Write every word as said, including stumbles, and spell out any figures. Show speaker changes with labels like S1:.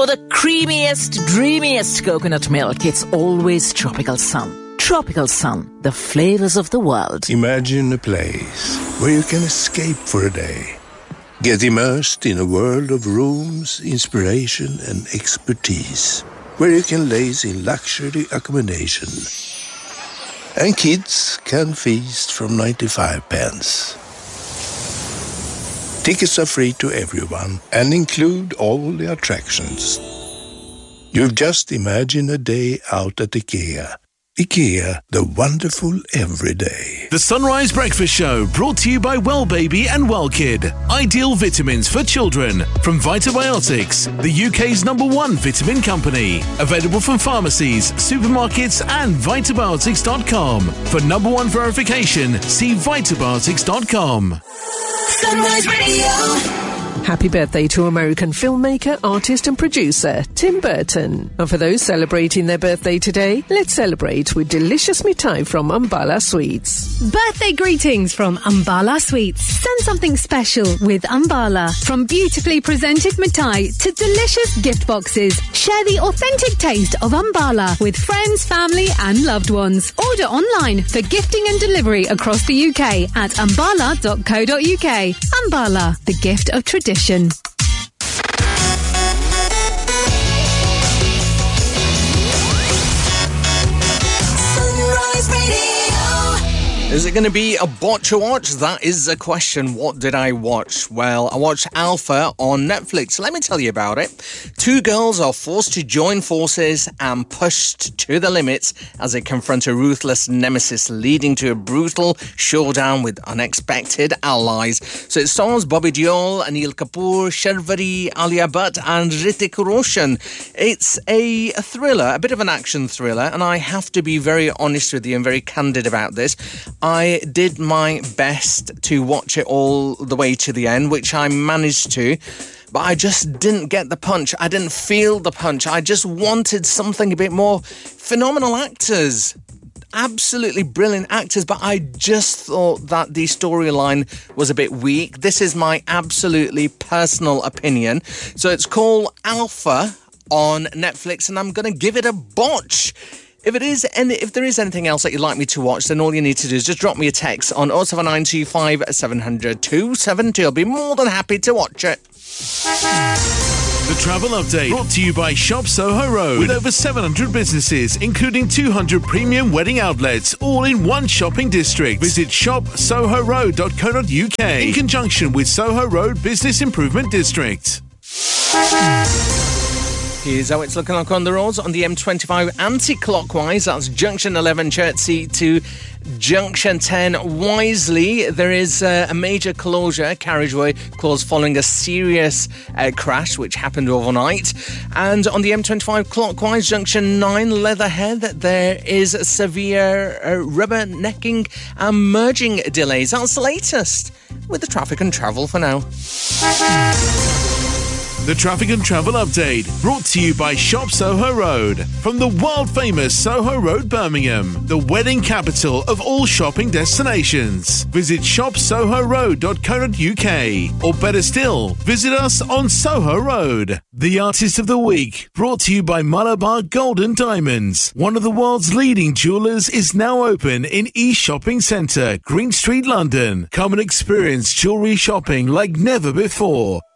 S1: For the creamiest, dreamiest coconut milk, it's always Tropical Sun. Tropical Sun, the flavors of the world.
S2: Imagine a place where you can escape for a day. Get immersed in a world of rooms, inspiration and expertise. Where you can laze in luxury accommodation. And kids can feast from ninety-five pence. Tickets are free to everyone and include all the attractions. You've just imagined a day out at IKEA. IKEA, the wonderful everyday.
S3: The Sunrise Breakfast Show, brought to you by Well Baby and Well Kid. Ideal vitamins for children from Vitabiotics, the U K's number one vitamin company. Available from pharmacies, supermarkets and vitabiotics dot com. For number one verification, see vitabiotics dot com.
S4: Sunrise Radio.
S5: Happy birthday to American filmmaker, artist and producer Tim Burton. And for those celebrating their birthday today, let's celebrate with delicious mithai from Ambala Sweets.
S6: Birthday greetings from Ambala Sweets. Send something special with Ambala. From beautifully presented mithai to delicious gift boxes, share the authentic taste of Ambala with friends, family and loved ones. Order online for gifting and delivery across the U K at ambala dot co dot uk. Ambala, the gift of tradition.
S7: Is it going to be a botch or watch? That is the question. What did I watch? Well, I watched Alpha on Netflix. Let me tell you about it. Two girls are forced to join forces and pushed to the limits as they confront a ruthless nemesis, leading to a brutal showdown with unexpected allies. So it stars Bobby Deol, Anil Kapoor, Sharvari, Alia Bhatt and Hrithik Roshan. It's a, a thriller, a bit of an action thriller, and I have to be very honest with you and very candid about this. I did my best to watch it all the way to the end, which I managed to, but I just didn't get the punch. I didn't feel the punch. I just wanted something a bit more. Phenomenal actors, absolutely brilliant actors, but I just thought that the storyline was a bit weak. This is my absolutely personal opinion. So it's called Alpha on Netflix, and I'm going to give it a botch. If it is, any, if there is anything else that you'd like me to watch, then all you need to do is just drop me a text on oh seven nine two five seven hundred two seven two. I'll be more than happy to watch it.
S3: The Travel Update, brought to you by Shop Soho Road. With over seven hundred businesses, including two hundred premium wedding outlets, all in one shopping district. Visit shop soho road dot co dot uk in conjunction with Soho Road Business Improvement District.
S7: Here's how it's looking like on the roads. On the M twenty-five anti-clockwise, that's Junction eleven Chertsey to Junction ten Wisely. There is uh, a major closure, carriageway closed following a serious uh, crash which happened overnight. And on the M twenty-five clockwise, Junction nine Leatherhead, there is severe uh, rubbernecking and merging delays. That's the latest with the traffic and travel for now.
S3: The Traffic and Travel Update, brought to you by Shop Soho Road. From the world-famous Soho Road, Birmingham, the wedding capital of all shopping destinations. Visit shop soho road dot co dot uk, or better still, visit us on Soho Road. The Artist of the Week, brought to you by Malabar Gold and Diamonds. One of the world's leading jewellers is now open in East Shopping Centre, Green Street, London. Come and experience jewellery shopping like never before.